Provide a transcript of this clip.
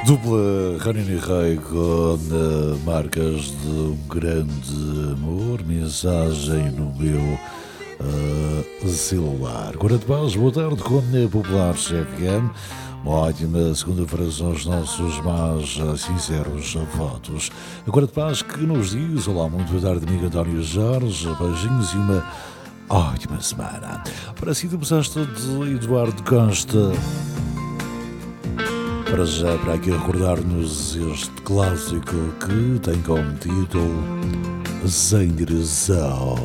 Dupla Ranini Rei com marcas de um grande amor, mensagem no meu celular. Agora de paz, boa tarde com a Popular FM. Uma ótima segunda-feira são os nossos mais sinceros votos. Agora de paz que nos diz: olá, muito boa tarde, amigo António Jorge, beijinhos e uma ótima semana. Para si, começaste de Eduardo Costa. Para já, para aqui recordar-nos este clássico que tem como título Sem Direção.